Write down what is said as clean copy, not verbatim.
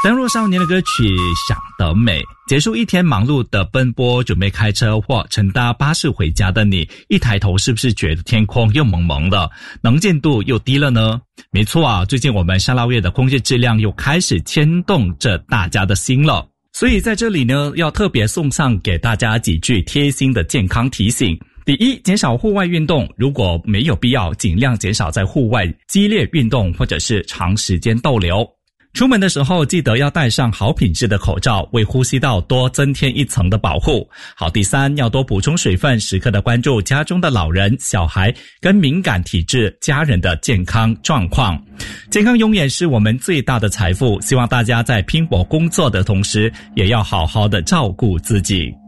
登入少年的歌曲想得美，结束一天忙碌的奔波，准备开车或乘搭巴士回家的你，一抬头是不是觉得天空又蒙蒙的，能见度又低了呢？没错啊，最近我们沙捞越的空气质量又开始牵动着大家的心了。所以在这里呢，要特别送上给大家几句贴心的健康提醒。第一，减少户外运动，如果没有必要，尽量减少在户外激烈运动或者是长时间逗留。出门的时候记得要戴上好品质的口罩，为呼吸道多增添一层的保护。好，第三，要多补充水分，时刻的关注家中的老人、小孩跟敏感体质家人的健康状况。健康永远是我们最大的财富，希望大家在拼搏工作的同时，也要好好的照顾自己。